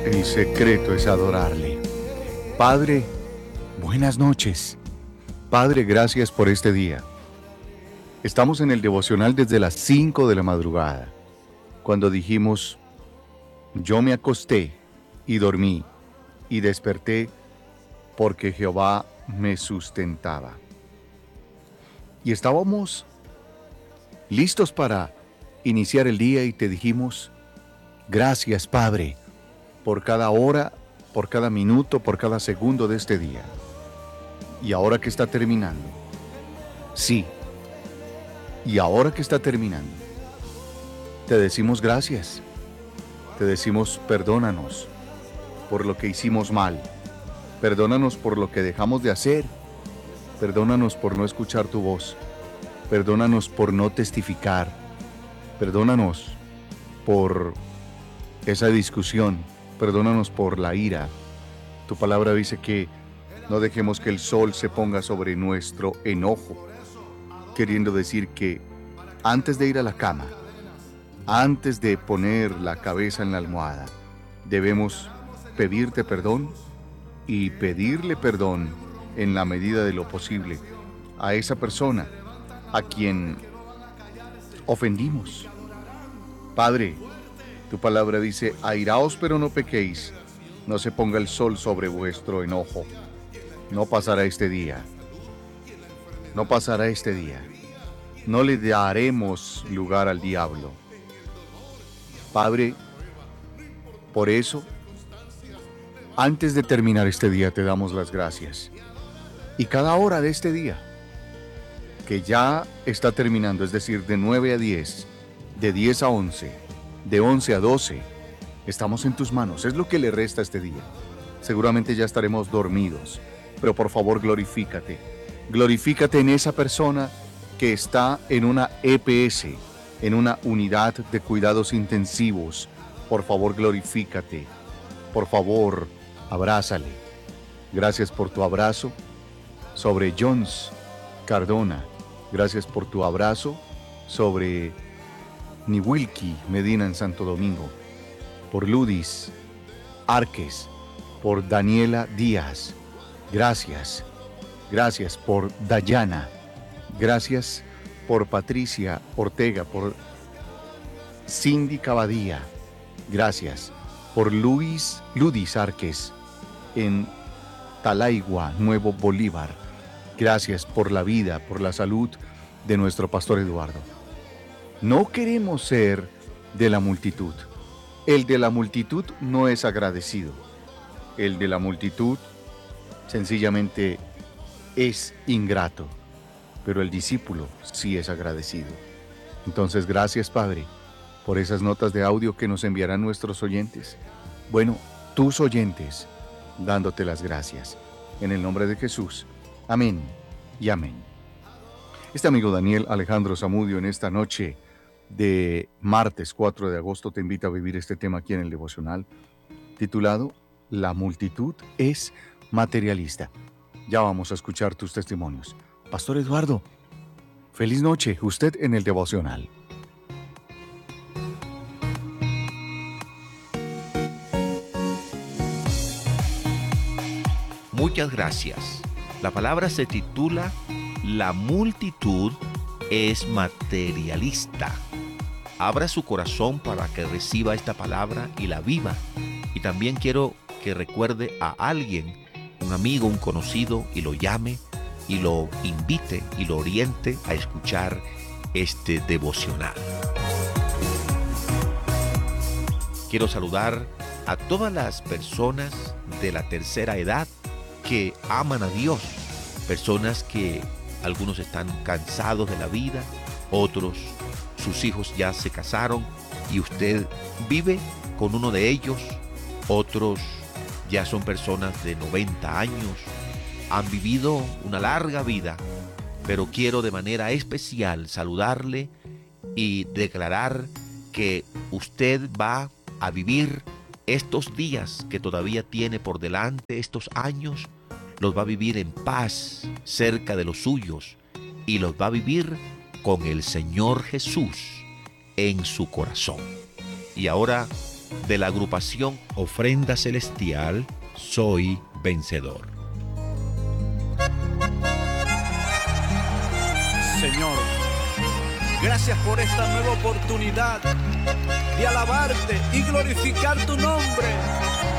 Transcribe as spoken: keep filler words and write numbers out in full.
El secreto es adorarle. Padre, buenas noches. Padre, gracias por este día. Estamos en el devocional desde las cinco de la madrugada, cuando dijimos, yo me acosté y dormí y desperté porque Jehová me sustentaba. Y estábamos listos para iniciar el día y te dijimos, gracias Padre, por cada hora, por cada minuto, por cada segundo de este día. Y ahora que está terminando, sí, y ahora que está terminando, te decimos gracias, te decimos perdónanos por lo que hicimos mal, perdónanos por lo que dejamos de hacer, perdónanos por no escuchar tu voz, perdónanos por no testificar, perdónanos por esa discusión, perdónanos por la ira. Tu palabra dice que no dejemos que el sol se ponga sobre nuestro enojo, queriendo decir que antes de ir a la cama, antes de poner la cabeza en la almohada, debemos pedirte perdón y pedirle perdón en la medida de lo posible a esa persona a quien ofendimos. Padre, tu palabra dice, airaos pero no pequéis, no se ponga el sol sobre vuestro enojo. No pasará este día, no pasará este día. No le daremos lugar al diablo. Padre, por eso, antes de terminar este día te damos las gracias. Y cada hora de este día, que ya está terminando, es decir, de nueve a diez, de diez a once, de once a doce, estamos en tus manos, es lo que le resta a este día. Seguramente ya estaremos dormidos, pero por favor glorifícate. Glorifícate en esa persona que está en una E P S, en una unidad de cuidados intensivos. Por favor glorifícate. Por favor, abrázale. Gracias por tu abrazo sobre Jones Cardona. Gracias por tu abrazo sobre Niwilki Medina en Santo Domingo. Por Ludis Arques. Por Daniela Díaz. Gracias. Gracias por Dayana. Gracias por Patricia Ortega. Por Cindy Cavadía. Gracias por Luis Ludis Arques en Talaigua, Nuevo Bolívar. Gracias por la vida, por la salud de nuestro pastor Eduardo. No queremos ser de la multitud. El de la multitud no es agradecido. El de la multitud sencillamente es ingrato, pero el discípulo sí es agradecido. Entonces, gracias, Padre, por esas notas de audio que nos enviarán nuestros oyentes. Bueno, tus oyentes, dándote las gracias. En el nombre de Jesús. Amén y amén. Este amigo Daniel Alejandro Zamudio en esta noche de martes cuatro de agosto te invita a vivir este tema aquí en el devocional titulado La multitud es materialista. Ya vamos a escuchar tus testimonios. Pastor Eduardo, feliz noche, usted en el devocional. Muchas gracias. La palabra se titula La multitud es materialista. Abra su corazón para que reciba esta palabra y la viva. Y también quiero que recuerde a alguien, un amigo, un conocido, y lo llame y lo invite y lo oriente a escuchar este devocional. Quiero saludar a todas las personas de la tercera edad que aman a Dios, personas que algunos están cansados de la vida, otros sus hijos ya se casaron y usted vive con uno de ellos, otros ya son personas de noventa años, han vivido una larga vida, pero quiero de manera especial saludarle y declarar que usted va a vivir estos días que todavía tiene por delante, estos años, los va a vivir en paz, cerca de los suyos, y los va a vivir con el Señor Jesús en su corazón. Y ahora de la agrupación Ofrenda Celestial, Soy Vencedor. Señor, gracias por esta nueva oportunidad de alabarte y glorificar tu nombre.